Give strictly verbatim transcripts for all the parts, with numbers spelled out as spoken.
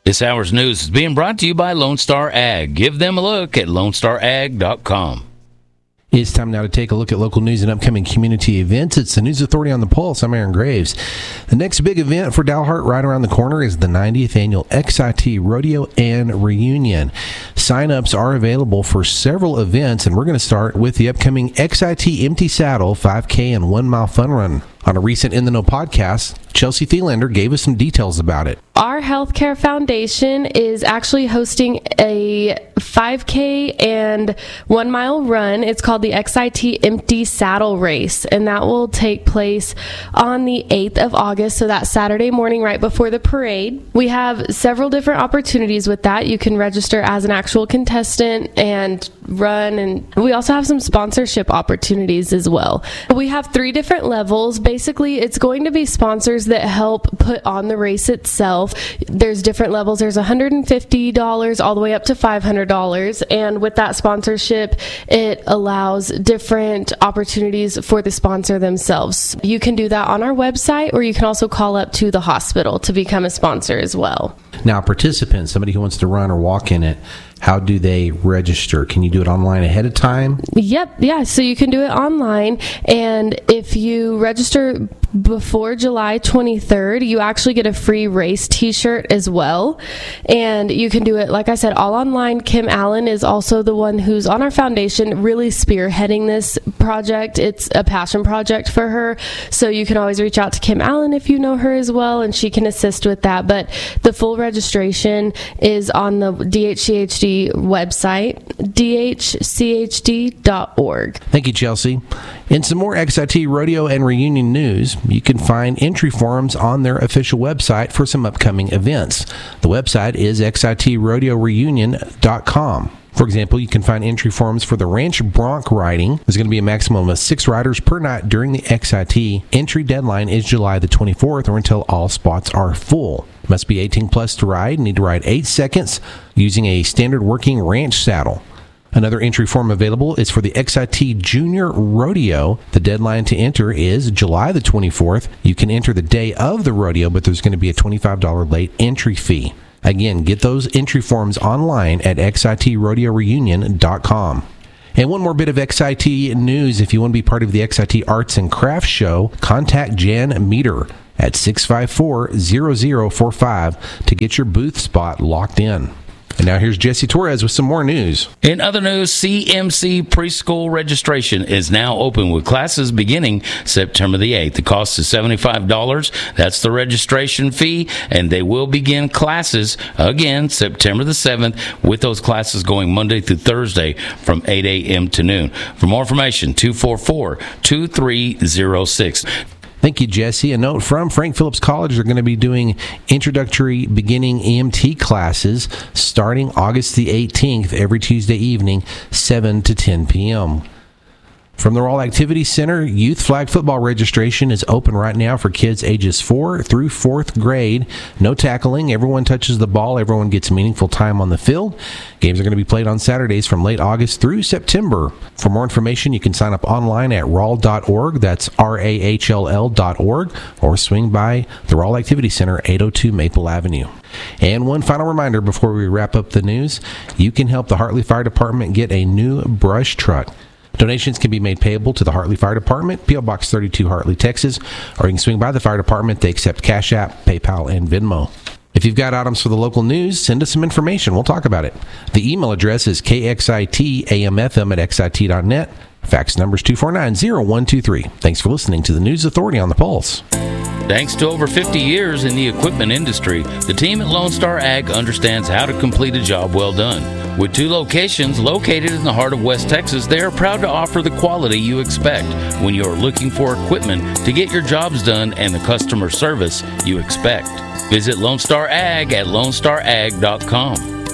This hour's news is being brought to you by Lone Star Ag. Give them a look at lone star ag dot com. It's time now to take a look at local news and upcoming community events. It's the News Authority on the Pulse. I'm Aaron Graves. The next big event for Dalhart right around the corner is the ninetieth Annual X I T Rodeo and Reunion. Sign-ups are available for several events, and we're going to start with the upcoming X I T Empty Saddle five K and one mile Fun Run. On a recent In the Know podcast, Chelsea Thielander gave us some details about it. Our healthcare foundation is actually hosting a five K and one mile run. It's called the X I T Empty Saddle Race, and that will take place on the eighth of August, so that's Saturday morning right before the parade. We have several different opportunities with that. You can register as an actual contestant and run, and we also have some sponsorship opportunities as well. We have three different levels. Basically, it's going to be sponsors that help put on the race itself. There's different levels. There's one hundred fifty dollars all the way up to five hundred dollars, and with that sponsorship, it allows different opportunities for the sponsor themselves. You can do that on our website, or you can also call up to the hospital to become a sponsor as well. Now, participants, somebody who wants to run or walk in it, how do they register? Can you do it online ahead of time? Yep, yeah, so you can do it online, and if you register before July twenty-third, you actually get a free race t-shirt as well, and you can do it, like I said, all online. Kim Allen is also the one who's on our foundation really spearheading this project. It's a passion project for her, so you can always reach out to Kim Allen if you know her as well, and she can assist with that. But the full registration is on the D H C H D website, d h c h d dot org. Thank you, Chelsea. In some more X I T Rodeo and Reunion news, you can find entry forms on their official website for some upcoming events. The website is x i t rodeo reunion dot com. For example, you can find entry forms for the Ranch Bronc riding. There's going to be a maximum of six riders per night during the X I T. Entry deadline is July the twenty-fourth, or until all spots are full. Must be eighteen plus to ride. Need to ride eight seconds using a standard working ranch saddle. Another entry form available is for the X I T Junior Rodeo. The deadline to enter is July the twenty-fourth. You can enter the day of the rodeo, but there's going to be a twenty-five dollars late entry fee. Again, get those entry forms online at x i t rodeo reunion dot com. And one more bit of X I T news. If you want to be part of the X I T Arts and Crafts Show, contact Jan Meter at six five four, zero zero four five to get your booth spot locked in. And now here's Jesse Torres with some more news. In other news, C M C preschool registration is now open with classes beginning September the eighth. The cost is seventy-five dollars. That's the registration fee, and they will begin classes again September the seventh, with those classes going Monday through Thursday from eight a.m. to noon. For more information, two four four, two three zero six. Thank you, Jesse. A note from Frank Phillips College. They're going to be doing introductory beginning E M T classes starting August the eighteenth, every Tuesday evening, seven to ten p.m. From the Rawl Activity Center, youth flag football registration is open right now for kids ages four through fourth grade. No tackling. Everyone touches the ball. Everyone gets meaningful time on the field. Games are going to be played on Saturdays from late August through September. For more information, you can sign up online at rawl dot org. That's R A H L L dot org. Or swing by the Rawl Activity Center, eight oh two Maple Avenue. And one final reminder before we wrap up the news, you can help the Hartley Fire Department get a new brush truck. Donations can be made payable to the Hartley Fire Department, P O. Box thirty-two, Hartley, Texas, or you can swing by the fire department. They accept Cash App, PayPal, and Venmo. If you've got items for the local news, send us some information. We'll talk about it. The email address is k x i t a m f m at x i t dot net. Fax number is two four nine, zero one two three. Thanks for listening to the News Authority on the Pulse. Thanks to over fifty years in the equipment industry, the team at Lone Star Ag understands how to complete a job well done. With two locations located in the heart of West Texas, they are proud to offer the quality you expect when you are looking for equipment to get your jobs done and the customer service you expect. Visit Lone Star Ag at lone star ag dot com.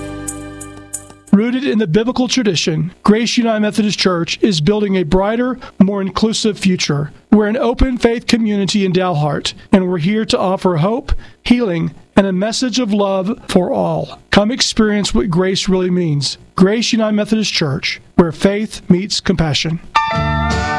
Rooted in the biblical tradition, Grace United Methodist Church is building a brighter, more inclusive future. We're an open faith community in Dalhart, and we're here to offer hope, healing, and a message of love for all. Come experience what grace really means. Grace United Methodist Church, where faith meets compassion.